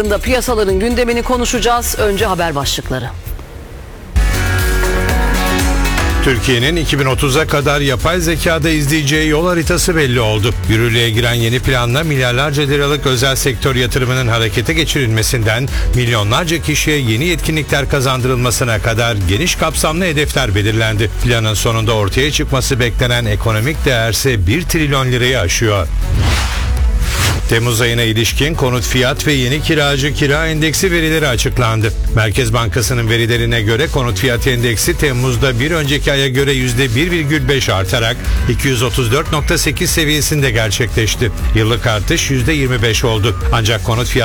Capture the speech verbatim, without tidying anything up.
Piyasaların gündemini konuşacağız. Önce haber başlıkları. Türkiye'nin iki bin otuza kadar yapay zekada izleyeceği yol haritası belli oldu. Yürürlüğe giren yeni planla milyarlarca liralık özel sektör yatırımının harekete geçirilmesinden milyonlarca kişiye yeni yetkinlikler kazandırılmasına kadar geniş kapsamlı hedefler belirlendi. Planın sonunda ortaya çıkması beklenen ekonomik değerse bir trilyon lirayı aşıyor. Temmuz ayına ilişkin konut fiyat ve yeni kiracı kira endeksi verileri açıklandı. Merkez Bankası'nın verilerine göre konut fiyat endeksi Temmuz'da bir önceki aya göre yüzde bir virgül beş artarak iki yüz otuz dört virgül sekiz seviyesinde gerçekleşti. Yıllık artış yüzde yirmi beş oldu. Ancak konut fiyat